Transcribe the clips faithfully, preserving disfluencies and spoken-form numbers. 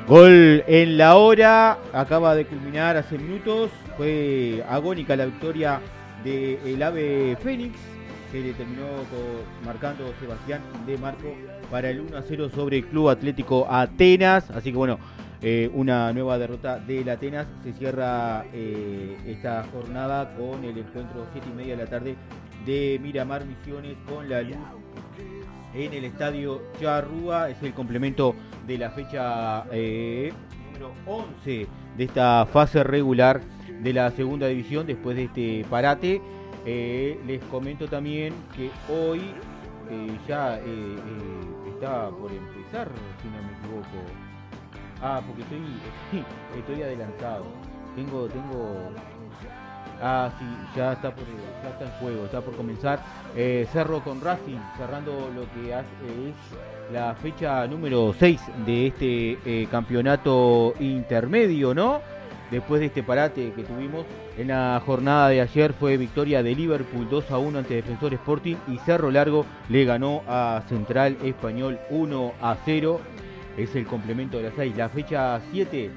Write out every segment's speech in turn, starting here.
Gol en la hora, acaba de culminar hace minutos, fue agónica la victoria del Ave Fénix, que le terminó marcando Sebastián de Marco para el uno a cero sobre el Club Atlético Atenas, así que bueno, eh, una nueva derrota del Atenas. Se cierra eh, esta jornada con el encuentro siete y media de la tarde de Miramar Misiones con la luz en el estadio Charrúa. Es el complemento de la fecha eh, número once de esta fase regular de la segunda división después de este parate. Eh, les comento también que hoy eh, ya eh, eh, está por empezar, si no me equivoco. Ah, porque estoy, estoy adelantado. Tengo, tengo... Ah, sí, ya está, por, ya está en juego, está por comenzar. Eh, Cerro con Racing, cerrando lo que hace, es la fecha número seis de este eh, campeonato intermedio, ¿no? Después de este parate que tuvimos en la jornada de ayer, fue victoria de Liverpool dos a uno ante Defensor Sporting y Cerro Largo le ganó a Central Español uno a cero. Es el complemento de las seis. La fecha siete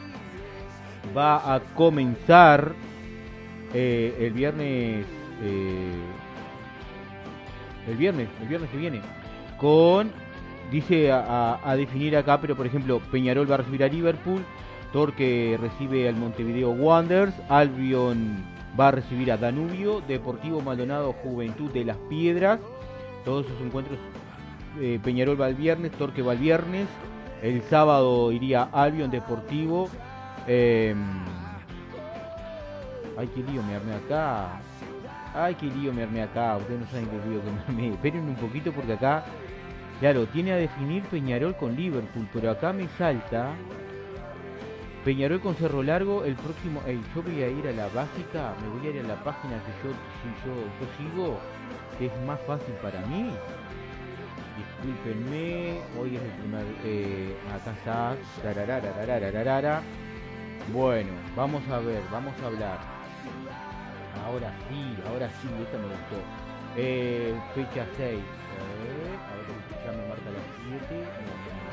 va a comenzar Eh, el viernes eh, el viernes el viernes que viene con, dice a, a, a definir acá, pero por ejemplo Peñarol va a recibir a Liverpool, Torque recibe al Montevideo Wanderers, Albion va a recibir a Danubio, Deportivo Maldonado Juventud de las Piedras. Todos esos encuentros, eh, Peñarol va el viernes, Torque va el viernes, el sábado iría Albion, Deportivo. eh, Ay, qué lío me armé acá. Ay, qué lío me armé acá. Ustedes no saben qué lío que me armé. Esperen un poquito porque acá, claro, tiene a definir Peñarol con Liverpool, pero acá me salta Peñarol con Cerro Largo el próximo. Ey, yo voy a ir a la básica, me voy a ir a la página que yo, si yo, yo sigo, que es más fácil para mí. Discúlpenme, hoy es el primer. Eh, acá está. Tararararararara. Bueno, vamos a ver, vamos a hablar. Ahora sí, ahora sí, esta me gustó. Eh, fecha seis. Eh, a ver, ya me marca las siete. No, no, no.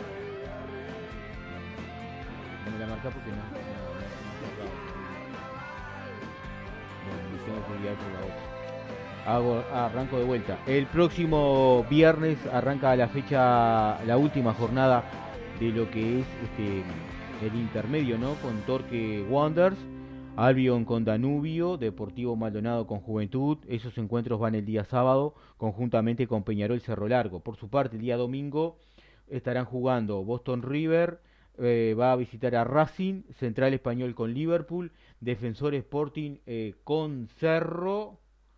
No me la marca porque no. no, no, no, no bueno, me tengo que guiar por la otra. Hago, ah, arranco de vuelta. El próximo viernes arranca la fecha, la última jornada de lo que es este el intermedio, ¿no? Con Torque Wanderers, Albion con Danubio, Deportivo Maldonado con Juventud. Esos encuentros van el día sábado, conjuntamente con Peñarol Cerro Largo. Por su parte, el día domingo estarán jugando Boston River, eh, va a visitar a Racing, Central Español con Liverpool, Defensor Sporting eh, con Cerro,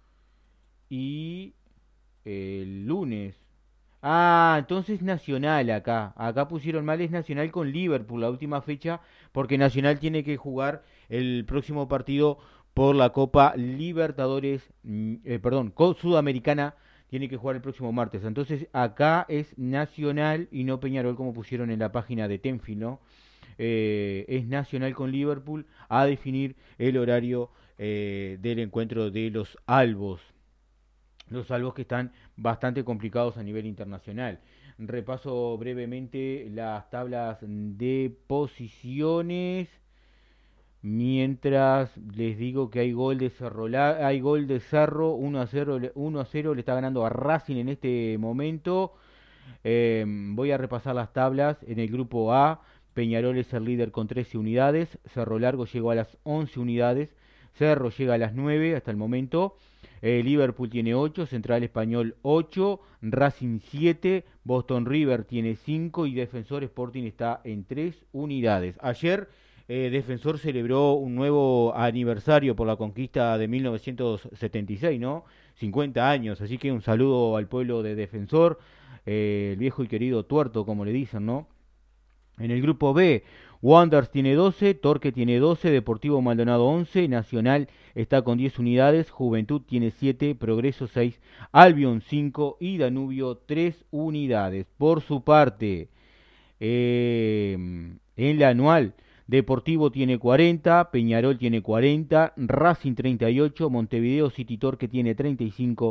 y eh, el lunes... Ah, entonces Nacional acá. Acá pusieron mal, es Nacional con Liverpool, la última fecha, porque Nacional tiene que jugar el próximo partido por la Copa Libertadores, eh, perdón, Sudamericana, tiene que jugar el próximo martes. Entonces acá es Nacional y no Peñarol como pusieron en la página de Tenfield, ¿no? Eh, es Nacional con Liverpool a definir el horario eh, del encuentro de los Albos. Los salvos que están bastante complicados a nivel internacional. Repaso brevemente las tablas de posiciones. Mientras les digo que hay gol de Cerro, hay gol de Cerro, uno a cero, uno a cero le está ganando a Racing en este momento. Eh, voy a repasar las tablas. En el grupo A, Peñarol es el líder con trece unidades, Cerro Largo llegó a las once unidades, Cerro llega a las nueve hasta el momento. Eh, Liverpool tiene ocho, Central Español ocho, Racing siete, Boston River tiene cinco y Defensor Sporting está en tres unidades. Ayer eh, Defensor celebró un nuevo aniversario por la conquista de mil novecientos setenta y seis, ¿no? cincuenta años, así que un saludo al pueblo de Defensor, eh, el viejo y querido tuerto, como le dicen, ¿no? En el grupo B, Wanderers tiene doce, Torque tiene doce, Deportivo Maldonado once, Nacional está con diez unidades, Juventud tiene siete, Progreso seis, Albion cinco y Danubio tres unidades. Por su parte, eh, en la anual, Deportivo tiene cuarenta, Peñarol tiene cuarenta, Racing treinta y ocho, Montevideo City Torque tiene treinta y cinco